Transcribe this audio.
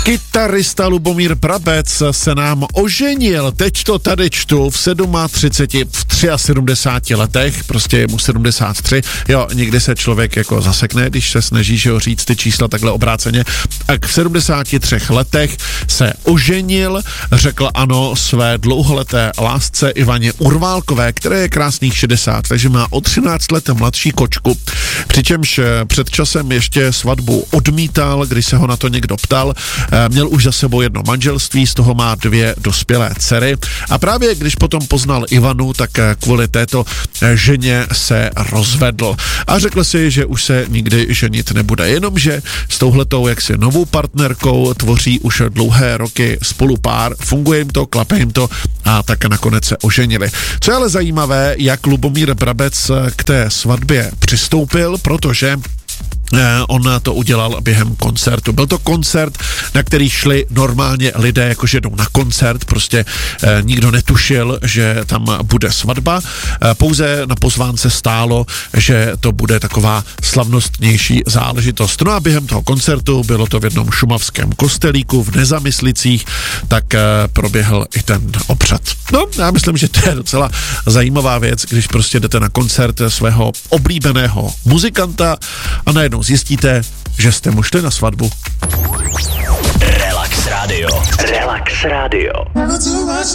Kytarista Lubomír Brabec se nám oženil, teď to tady čtu, v 37, v 73 letech, prostě je mu 73, jo, někdy se člověk jako zasekne, když se snaží, že ho říct ty čísla takhle obráceně, a v 73 letech se oženil, řekl ano své dlouholeté lásce Ivaně Urválkové, které je krásných 60, takže má o 13 let mladší kočku, přičemž před časem ještě svatbu odmítal, když se ho na to někdo ptal. Měl už za sebou jedno manželství, z toho má 2 dospělé dcery a právě když potom poznal Ivanu, tak kvůli této ženě se rozvedl a řekl si, že už se nikdy ženit nebude, jenomže s touhletou jaksi novou partnerkou tvoří už dlouhé roky spolu pár, funguje jim to, klape jim to a tak nakonec se oženili. Co je ale zajímavé, jak Lubomír Brabec k té svatbě přistoupil, protože on to udělal během koncertu. Byl to koncert, na který šli normálně lidé, jakože jdou na koncert, prostě nikdo netušil, že tam bude svatba, pouze na pozvánce stálo, že to bude taková slavnostnější záležitost. No a během toho koncertu, bylo to v jednom šumavském kostelíku v Nezamyslicích, tak proběhl i ten obřad. No, já myslím, že to je docela zajímavá věc, když prostě jdete na koncert svého oblíbeného muzikanta a najednou zjistíte, že jste mu šli na svatbu. Relax Radio. Relax Radio.